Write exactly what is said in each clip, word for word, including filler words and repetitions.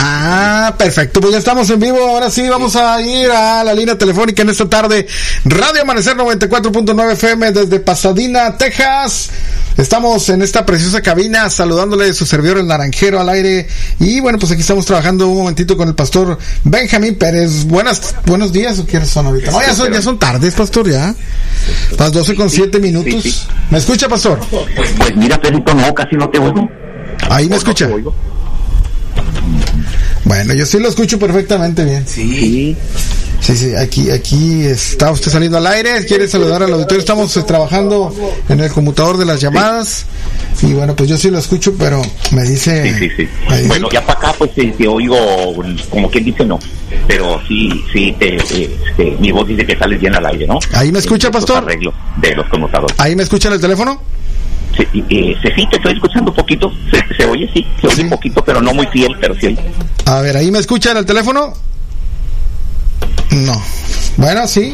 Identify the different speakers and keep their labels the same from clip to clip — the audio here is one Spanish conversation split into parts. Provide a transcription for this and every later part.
Speaker 1: Ah, perfecto, pues ya estamos en vivo. Ahora sí vamos a ir a la línea telefónica en esta tarde. Radio Amanecer noventa y cuatro punto nueve F M desde Pasadena, Texas. Estamos en esta preciosa cabina saludándole a su servidor el Naranjero al aire. Y bueno, pues aquí estamos trabajando un momentito con el pastor Benjamín Pérez. Buenas, buenos días, ¿o qué son ahorita? No, ya son, ya son tardes, pastor, ya. Las doce con siete minutos.
Speaker 2: Sí, sí.
Speaker 1: ¿Me escucha, pastor?
Speaker 2: Pues mira, Pedrito, no, casi no te oigo.
Speaker 1: Ahí me escucha. Bueno, yo sí lo escucho perfectamente bien.
Speaker 2: Sí.
Speaker 1: Sí, sí, aquí, aquí está usted saliendo al aire. Quiere saludar al auditorio. Estamos eh, trabajando en el conmutador de las llamadas. Sí. Y bueno, pues yo sí lo escucho, pero me dice.
Speaker 2: Sí, sí, sí.
Speaker 1: Me dice,
Speaker 2: bueno, ya para acá, pues te, te oigo, como quien dice, no. Pero sí, sí, te, te, te, mi voz dice que sales bien al aire, ¿no?
Speaker 1: ¿Ahí me escucha, pastor?
Speaker 2: Arreglo de los conmutadores.
Speaker 1: ¿Ahí me escucha en el teléfono?
Speaker 2: Sí, eh, sí, te estoy escuchando un poquito. Se, se oye, sí, se oye sí. un poquito, pero no muy fiel, pero sí.
Speaker 1: A ver, ¿ahí me escucha en el teléfono? No. Bueno, sí.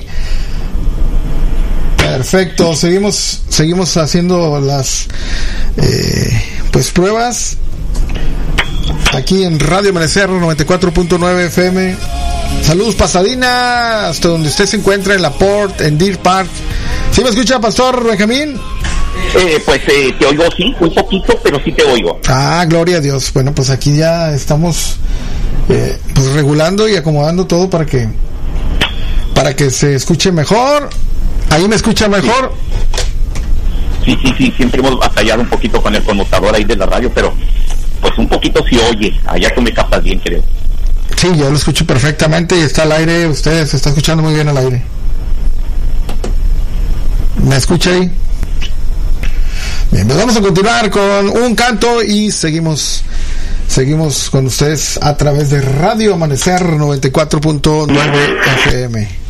Speaker 1: Perfecto. Seguimos, seguimos haciendo las, eh, pues pruebas aquí en Radio Amanecer noventa y cuatro punto nueve F M. Saludos, Pasadena, hasta donde usted se encuentra, en La Porte, en Deer Park. ¿Sí me escucha, pastor Benjamín?
Speaker 2: Eh, pues eh, te oigo, sí, un poquito, pero sí te oigo.
Speaker 1: Ah, gloria a Dios. Bueno, pues aquí ya estamos eh, pues regulando y acomodando todo para que para que se escuche mejor. ¿Ahí me escucha mejor?
Speaker 2: Sí, sí, sí, siempre hemos batallado un poquito con el conmutador ahí de la radio, pero pues un poquito sí oye. Allá tú me captas bien, creo.
Speaker 1: Sí, yo lo escucho perfectamente y está al aire. Usted se está escuchando muy bien al aire. ¿Me escucha ahí? Bien, pues vamos a continuar con un canto y seguimos seguimos con ustedes a través de Radio Amanecer noventa y cuatro punto nueve F M.